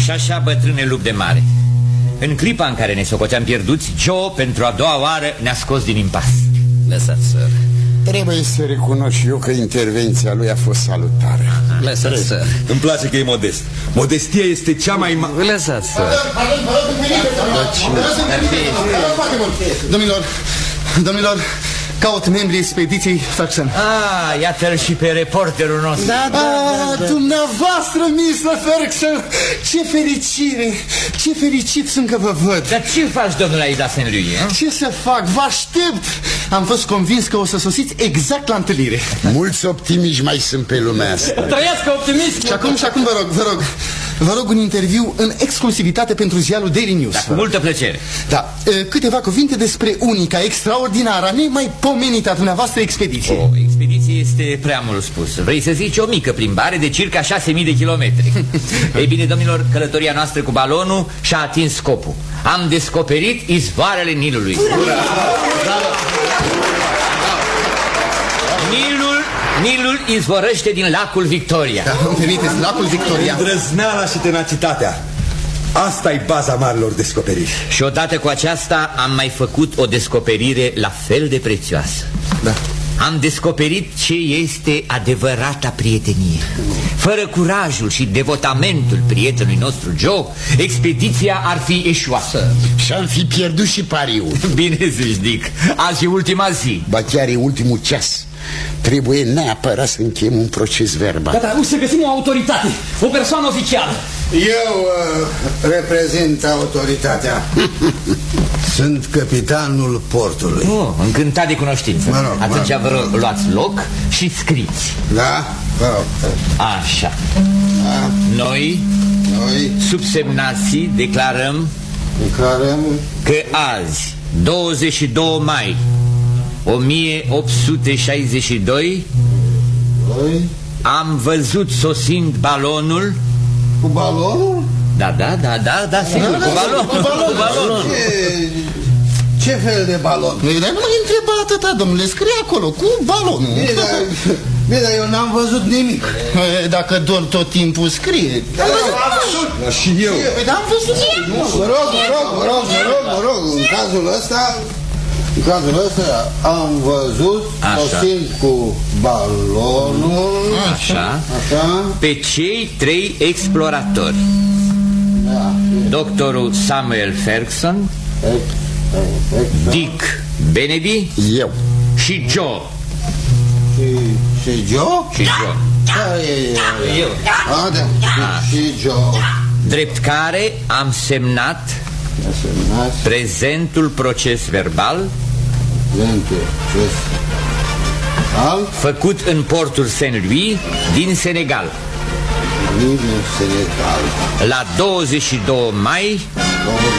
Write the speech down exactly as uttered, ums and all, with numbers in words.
Și așa, bătrâne lup de mare, în clipa în care ne socoteam pierduți, Joe, pentru a doua oară, ne-a scos din impas. Lăsați, sir. Trebuie să recunosc și eu că intervenția lui a fost salutară. Lăsați, sir. Îmi place că e modest. Modestia este cea mai mare. Lăsați, sir. Domnilor, domnilor, caut membrii expediției Ferguson. Ah, iată-l și pe reporterul nostru. Da, da, da, da. Dumneavoastră, mister Ferguson, ce fericire, ce fericit sunt că vă văd. Dar ce faci, domnule Aida Saint Louis? Ce să fac? Vă aștept. Am fost convins că o să sosiți exact la întâlnire. Mulți optimiști mai sunt pe lumea asta. Trăiască optimism. Și acum, și acum vă rog, vă rog Vă rog un interviu în exclusivitate pentru ziarul Daily News. Da, cu multă plăcere. Da, câteva cuvinte despre unica, extraordinară, nemaipomenită a dumneavoastră expediție. O expediție este prea mult spus. Vrei să zici o mică plimbare de circa șase mii de kilometri. Ei bine, domnilor, călătoria noastră cu balonul și-a atins scopul. Am descoperit izvoarele Nilului. Nilul, Nilul izvorăște din lacul Victoria. Da, îmi permiteți, lacul Victoria. Îndrăzneala și tenacitatea. Asta e baza marilor descoperiri. Și odată cu aceasta am mai făcut o descoperire la fel de prețioasă. Da. Am descoperit ce este adevărata prietenie. Fără curajul și devotamentul prietenului nostru Joe, expediția ar fi eșuată. Și-am fi pierdut și pariul. Bine zici, Dick. Azi e ultima zi. Ba chiar e ultimul ceas. Trebuie neapărat să încheiem un proces verbal. Gata, să găsim o autoritate, o persoană oficială. Eu uh, reprezint autoritatea. Sunt capitanul portului. Oh, încântat de cunoștință. Mă rog, Atunci mă vă rog, luați loc și scriți. Da? Vă rog. Așa. Da. Noi, Noi subsemnații, declarăm declarăm că azi, douăzeci și doi mai o mie opt sute șaizeci și doi, Noi am văzut sosind balonul. cu balonul? Da, da, da, da, da, sigur, cu balonul. Cu balonul. Cu balonul. Ce, ce fel de balon? Ei, dar nu mă întreba atâta, domnule, scrie acolo, cu balonul. Bine, dar, bine, dar eu n-am văzut nimic. E, dacă doar tot timpul scrie. Da, am văzut. Dar și eu. Păi, dar am văzut. Vă rog, vă rog, vă rog, vă rog, vă rog, în cazul ăsta, în cazul ăsta am văzut, sosind cu balonul, Așa. așa, Pe cei trei exploratori, da, doctorul Samuel Ferguson, Dick Benedy Eu. și Joe. și, și Joe? Și Joe. Care e? Eu. A, da, și Joe. Drept care am semnat Semnați prezentul proces verbal prezentul acest al făcut în portul Saint-Louis din Senegal din Senegal. la douăzeci și doi mai